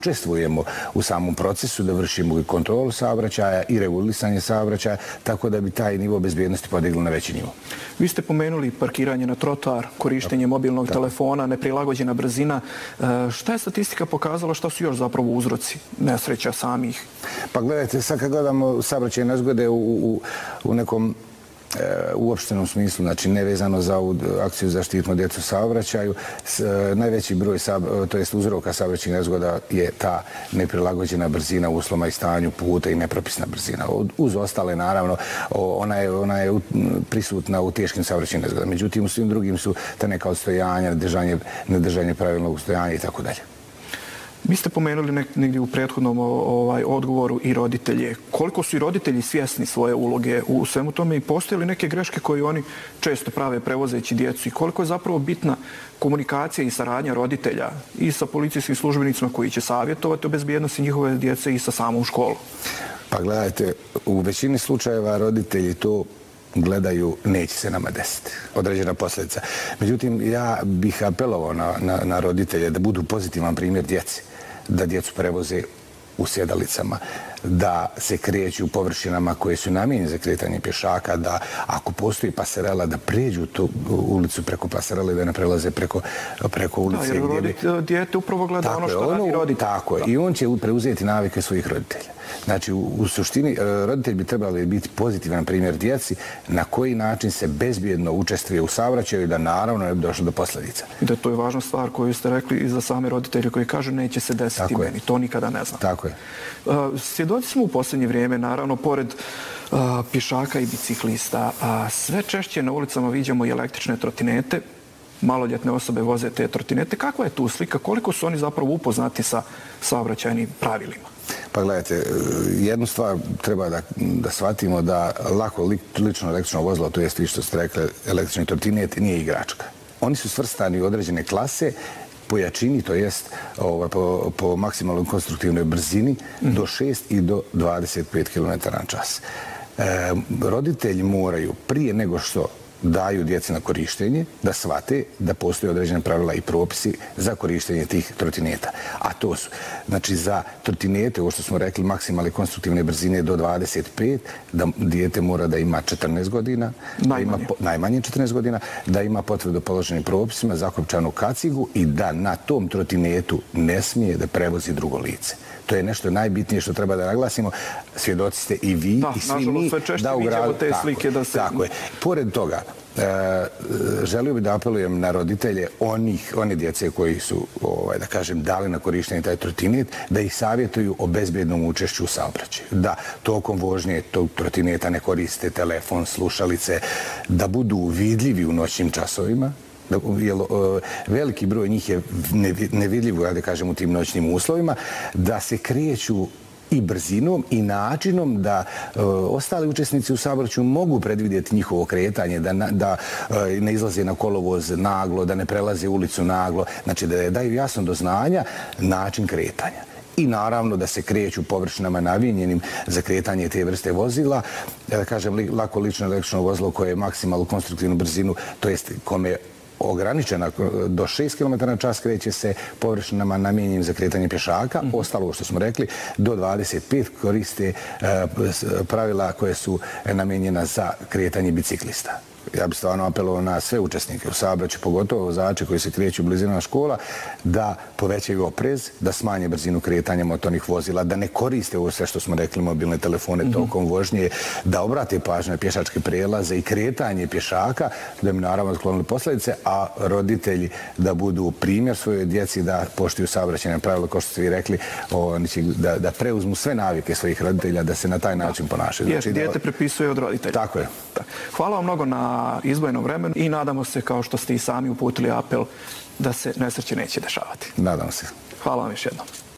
Učestvujemo u samom procesu da vršimo i kontrolu saobraćaja i regulisanje saobraćaja, tako da bi taj nivo bezbjednosti podigli na veći nivo. Vi ste pomenuli parkiranje na trotoar, korištenje mobilnog telefona, neprilagođena brzina. Šta je statistika pokazala, šta su još zapravo uzroci nesreća samih? Pa gledajte, sad kad gledamo saobraćajne nezgode u nekom uopštenom smislu, znači nevezano za ovu akciju Zaštitimo djecu u saobraćaju, najveći broj, to jest uzroka saobraćajnih nezgoda je ta neprilagođena brzina u uslovima i stanju puta i nepropisna brzina. Uz ostale, naravno, ona je prisutna u teškim saobraćajnim nezgodama. Međutim, u svim drugim su ta neka odstojanja, nedržanje pravilnog ustojanja i tako dalje. Mi ste pomenuli negdje u prethodnom odgovoru i roditelje. Koliko su i roditelji svjesni svoje uloge u svemu tome i postoje li neke greške koje oni često prave prevozeći djecu i koliko je zapravo bitna komunikacija i saradnja roditelja i sa policijskim službenicima koji će savjetovati o bezbjednosti njihove djece i sa samom školom? Pa gledajte, u većini slučajeva roditelji to gledaju, neće se nama desiti. Određena posljedica. Međutim, ja bih apelovao na roditelje da budu pozitivan primjer djeci. Da djecu prevoze u sjedalicama, da se kreću u površinama koje su namijenjene za kretanje pješaka, da ako postoji paserela, da pređu tu ulicu preko paserele, da ne prelaze preko ulice. Da, jer dijete upravo gleda ono što radi roditelj. Tako je. I on će preuzeti navike svojih roditelja. Znači, u suštini, roditelji bi trebali biti pozitivan primjer djeci na koji način se bezbjedno učestvuje u saobraćaju i da naravno ne bi došlo do posljedica. I da to je važna stvar koju ste rekli i za same roditelje koji kažu neće se desiti meni. To nikada ne znam. Tako je. Svjedoci smo u posljednje vrijeme, naravno, pored pješaka i biciklista, sve češće na ulicama viđamo i električne trotinete. Maloljetne osobe voze te trotinete. Kakva je tu slika? Koliko su oni zapravo upoznati sa saobraćajnim pravilima? Pa gledajte, jednu stvar treba da shvatimo da lako lično električno vozilo, to jest vi što ste rekli, električni trotinet, nije igračka. Oni su svrstani u određene klase po jačini, to jest po maksimalnoj konstruktivnoj brzini do 6 i do 25 km/h. Roditelji moraju prije nego što daju djeci na korištenje, da shvate da postoje određene pravila i propisi za korištenje tih trotineta. A to su, znači za trotinete, ovo što smo rekli, maksimalne konstruktivne brzine do 25, da dijete mora da ima 14 godina, najmanje 14 godina, da ima potvrdu o položenim propisima, zakopčanu kacigu i da na tom trotinetu ne smije da prevozi drugo lice. To je nešto najbitnije što treba da naglasimo. Svjedoci ste i vi i svi mi da u gradu... Tako je. Pored toga, želio bih da apelujem na roditelje one djece koji su, da kažem, dali na korištenje taj trotinet, da ih savjetuju o bezbjednom učešću u saobraćaju. Da tokom vožnje tog trotineta ne koriste telefon, slušalice, da budu vidljivi u noćnim časovima. Veliki broj njih je nevidljivo, da kažem, u tim noćnim uslovima, da se kreću i brzinom i načinom da ostali učesnici u saobraćaju mogu predvidjeti njihovo kretanje, da ne izlaze na kolovoz naglo, da ne prelaze ulicu naglo, znači da daju jasno do znanja način kretanja. I naravno da se kreću površinama namijenjenim za kretanje te vrste vozila. Da kažem, lako lično električno vozilo koje je maksimalnu konstruktivnu brzinu, to jest kome je ograničena do 6 km/h kreće se površinama namijenjenim za kretanje pješaka. Ostalo, što smo rekli, do 25 koriste pravila koje su namijenjena za kretanje biciklista. Ja bih stvarno apelovao na sve učesnike u saobraćaju, pogotovo vozače koji se kreću u blizinama škola, da povećaju oprez, da smanje brzinu kretanja motornih vozila, da ne koriste ovo sve što smo rekli, mobilne telefone tokom vožnje, da obrate pažnju na pješačke prelaze i kretanje pješaka, da bi naravno otklonili posljedice, a roditelji da budu primjer svojoj djeci, da poštuju saobraćajne pravila, kao što ste vi rekli, da preuzmu sve navike svojih roditelja, da se na taj način ponašaju. Jer dijete prepisuje od roditelja. Tako je. Hvala vam mnogo na izdvojenom vremenu i nadamo se, kao što ste i sami uputili apel, da se nesreće neće dešavati. Nadamo se. Hvala vam još jednom.